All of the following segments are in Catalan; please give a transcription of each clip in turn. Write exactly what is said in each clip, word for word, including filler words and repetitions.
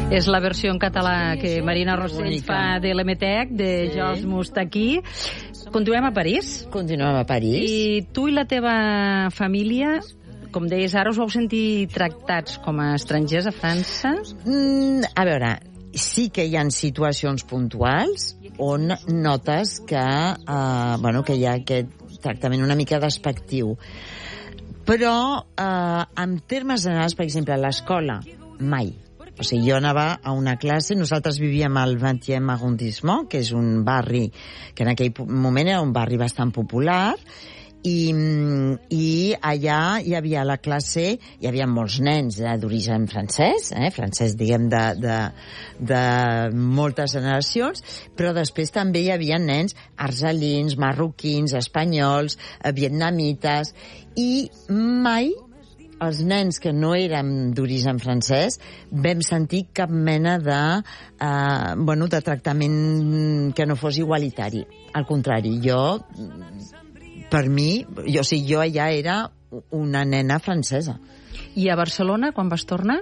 És la versió en català que Marina Rossell fa de l'Emetec, de Sí. Jos Mustaquí. Continuem a París. Continuem a París. I tu i la teva família, com deies ara, us vau sentir tractats com a estrangers a França? Mm, a veure, sí que hi ha situacions puntuals on notes que, eh, bueno, que hi ha aquest tractament una mica despectiu. Però, eh, en termes generals, per exemple, a l'escola, mai. O sigui, jo anava a una classe, nosaltres vivíem al vingtième arrondissement, que és un barri que en aquell moment era un barri bastant popular, i, i allà hi havia la classe, hi havia molts nens eh, d'origen francès, eh, francès, diguem, de, de, de moltes generacions, però després també hi havia nens argelins, marroquins, espanyols, eh, vietnamites, i mai els nens que no érem d'origen francès vam sentir cap mena de, eh, bueno, de tractament que no fos igualitari. Al contrari, jo, per mi, jo, o sigui, jo allà era una nena francesa. I a Barcelona, quan vas tornar?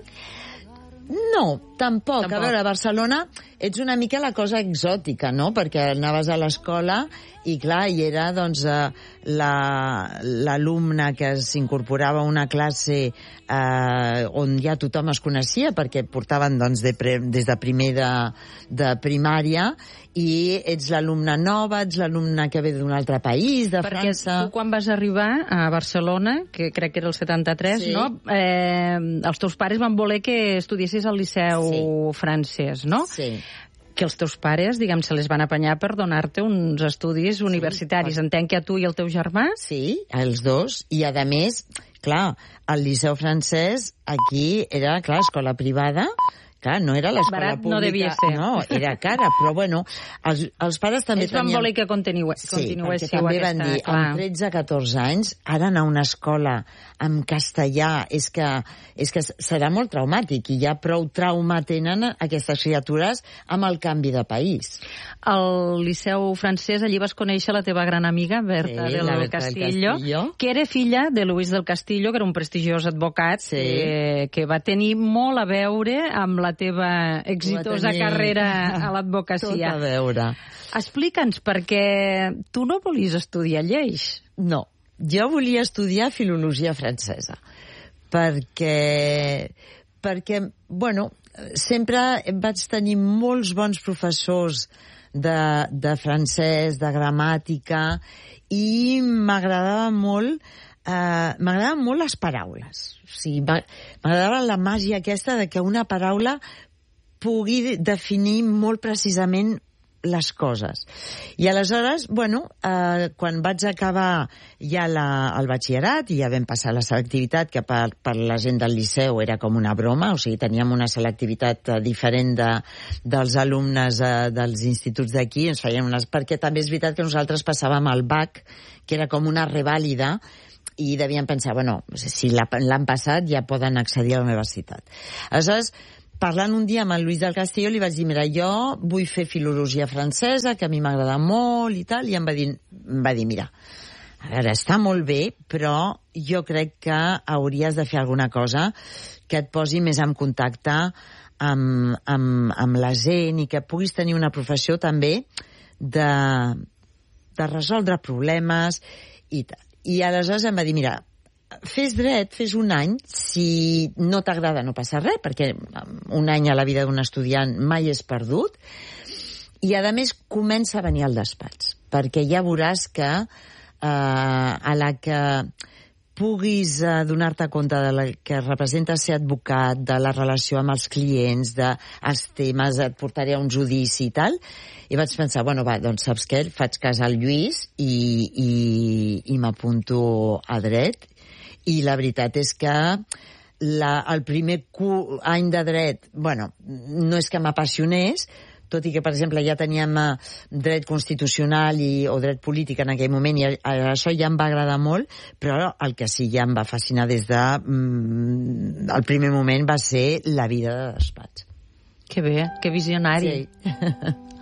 No, tampoc. Tampoc. A veure, a Barcelona ets una mica la cosa exòtica, no? Perquè anaves a l'escola i, clar, hi era, doncs, eh, la- l'alumne que s'incorporava a una classe eh, on ja tothom es coneixia, perquè portaven, doncs, de pre, des de primer de, de primària, i ets l'alumne nova, ets l'alumne que ve d'un altre país, de Perquè França. tu quan vas arribar a Barcelona, que crec que era el setanta-tres, Sí. no? Eh, els teus pares van voler que estudiessis al Liceu Sí. francès, no? Sí. Que els teus pares, diguem, se les van apanyar per donar-te uns estudis universitaris. Entenc que a tu i al teu germà? Sí, els dos. I, a més, clar, el Liceu francès aquí era, clar, escola privada. Clar, no era l'escola Barat pública. no devia ser. No, era cara, però bueno, els, els pares també Ells van tenien... voler que continue, Sí, continuéssiu perquè també van aquesta... dir, clar. amb tretze catorze anys, ara anar a una escola en castellà, és que, és que serà molt traumàtic, i ja prou trauma tenen aquestes criatures amb el canvi de país. Al Liceu francès, allí vas conèixer la teva gran amiga, Berta Sí, del la Berta del Castillo, Castillo. que era filla de Luis del Castillo, que era un prestigiós advocat, Sí. que, que va tenir molt a veure amb la teva exitosa tenir carrera a Tot l'advocacia. a veure. Explica'ns, perquè tu no volies estudiar lleis. No, jo volia estudiar filologia francesa, perquè, perquè, bueno, sempre vaig tenir molts bons professors de, de francès, de gramàtica, i m'agradava molt, eh, m'agradaven molt les paraules. O sigui, m'a- m'agradava la màgia aquesta de que una paraula pugui definir molt precisament les coses. I aleshores, bueno, eh, quan vaig acabar ja la, el batxillerat i ja vam passar la selectivitat, que per, per la gent del Liceu era com una broma, o sigui, teníem una selectivitat eh, diferent de, dels alumnes eh, dels instituts d'aquí, ens feien unes... perquè també és veritat que nosaltres passàvem al B A C, que era com una revàlida, i devien pensar, bueno, si la- l'han passat ja poden accedir a la universitat. Aleshores, parlant un dia amb el Luis del Castillo, li vaig dir, mira, jo vull fer filologia francesa, que a mi m'agrada molt i tal, i em va dir, em va dir, mira, a veure, està molt bé, però jo crec que hauries de fer alguna cosa que et posi més en contacte amb, amb, amb la gent i que puguis tenir una professió també de, de resoldre problemes i tal. I aleshores em va dir, mira, fes dret, fes un any, si no t'agrada no passa res, perquè un any a la vida d'un estudiant mai és perdut, i a més comença a venir al despatx, perquè ja veuràs que eh, a la que puguis eh, donar-te compte de la que representa ser advocat, de la relació amb els clients, dels temes, et portaré a un judici i tal, i vaig pensar, bueno, va, doncs saps què? Faig cas al Lluís i, i, i m'apunto a dret. I la veritat és que la, el primer cu, any de dret, bueno, no és que m'apassionés, tot i que, per exemple, ja teníem eh, dret constitucional i, o dret polític en aquell moment, i això ja em va agradar molt, però el que sí ja em va fascinar des de... Mm, el primer moment va ser la vida de despatx. Que bé, que visionari. Sí.